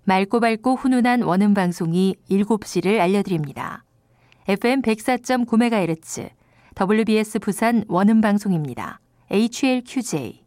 맑고 밝고 훈훈한 원음 방송이 7시를 알려드립니다. FM 104.9MHz WBS 부산 원음 방송입니다. HLQJ